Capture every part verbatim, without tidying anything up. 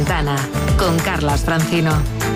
Ventana con Carlas Francino.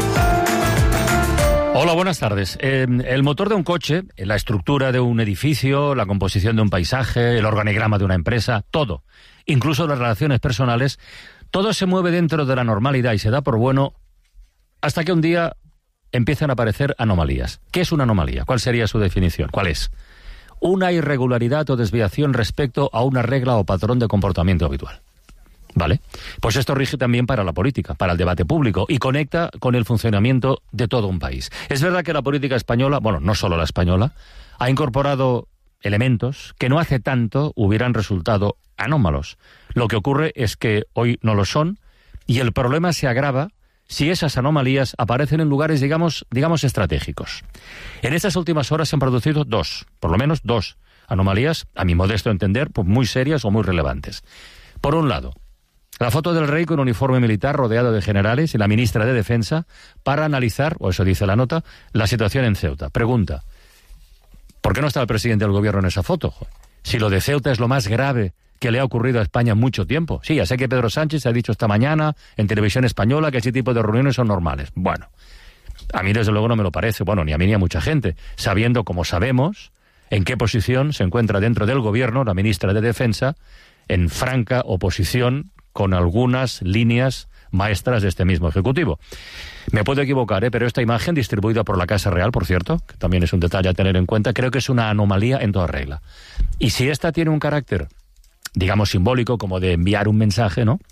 Hola, buenas tardes. Eh, el motor de un coche, la estructura de un edificio, la composición de un paisaje, el organigrama de una empresa, todo, incluso las relaciones personales, todo se mueve dentro de la normalidad y se da por bueno hasta que un día empiezan a aparecer anomalías. ¿Qué es una anomalía? ¿Cuál sería su definición? ¿Cuál es? Una irregularidad o desviación respecto a una regla o patrón de comportamiento habitual. ¿Vale? Pues esto rige también para la política, para el debate público y conecta con el funcionamiento de todo un país. Es verdad que la política española, bueno, no solo la española, ha incorporado elementos que no hace tanto hubieran resultado anómalos. Lo que ocurre es que hoy no lo son y el problema se agrava si esas anomalías aparecen en lugares, digamos, digamos estratégicos. En estas últimas horas se han producido dos, por lo menos dos, anomalías, a mi modesto entender, pues muy serias o muy relevantes. Por un lado, la foto del rey con uniforme militar rodeado de generales y la ministra de Defensa para analizar, o eso dice la nota, la situación en Ceuta. Pregunta, ¿por qué no está el presidente del gobierno en esa foto? Si lo de Ceuta es lo más grave que le ha ocurrido a España en mucho tiempo. Sí, ya sé que Pedro Sánchez ha dicho esta mañana en televisión española que ese tipo de reuniones son normales. Bueno, a mí desde luego no me lo parece, bueno, ni a mí ni a mucha gente, sabiendo, como sabemos, en qué posición se encuentra dentro del gobierno la ministra de Defensa, en franca oposición con algunas líneas maestras de este mismo Ejecutivo. Me puedo equivocar, ¿eh? Pero esta imagen, distribuida por la Casa Real, por cierto, que también es un detalle a tener en cuenta, creo que es una anomalía en toda regla. Y si esta tiene un carácter, digamos, simbólico, como de enviar un mensaje, ¿no?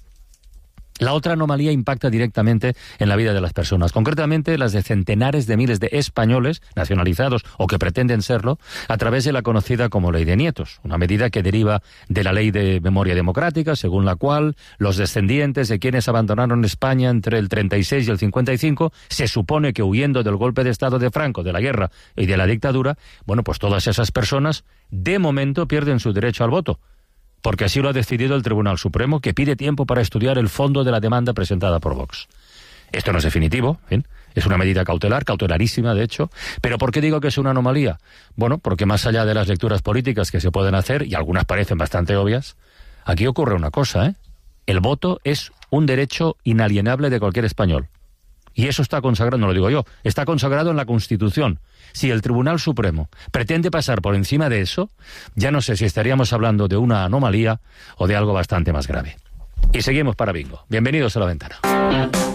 La otra anomalía impacta directamente en la vida de las personas, concretamente las de centenares de miles de españoles nacionalizados o que pretenden serlo a través de la conocida como Ley de Nietos, una medida que deriva de la Ley de Memoria Democrática, según la cual los descendientes de quienes abandonaron España entre el treinta y seis y el cincuenta y cinco, se supone que huyendo del golpe de Estado de Franco, de la guerra y de la dictadura, bueno, pues todas esas personas de momento pierden su derecho al voto, porque así lo ha decidido el Tribunal Supremo, que pide tiempo para estudiar el fondo de la demanda presentada por Vox. Esto no es definitivo, ¿eh? Es una medida cautelar, cautelarísima de hecho, pero ¿por qué digo que es una anomalía? Bueno, porque más allá de las lecturas políticas que se pueden hacer, y algunas parecen bastante obvias, aquí ocurre una cosa, ¿eh? El voto es un derecho inalienable de cualquier español. Y eso está consagrado, no lo digo yo, está consagrado en la Constitución. Si el Tribunal Supremo pretende pasar por encima de eso, ya no sé si estaríamos hablando de una anomalía o de algo bastante más grave. Y seguimos para Bingo. Bienvenidos a La Ventana.